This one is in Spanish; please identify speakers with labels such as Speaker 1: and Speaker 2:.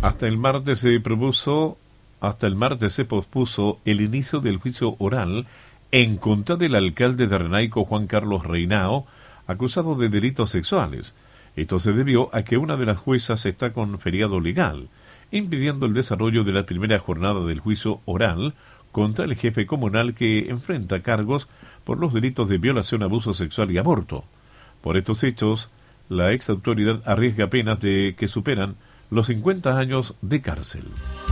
Speaker 1: Hasta el martes se pospuso el inicio del juicio oral en contra del alcalde de Renaico, Juan Carlos Reinao, acusado de delitos sexuales. Esto se debió a que una de las juezas está con feriado legal, impidiendo el desarrollo de la primera jornada del juicio oral contra el jefe comunal que enfrenta cargos por los delitos de violación, abuso sexual y aborto. Por estos hechos, la ex autoridad arriesga penas de que superan los 50 años de cárcel.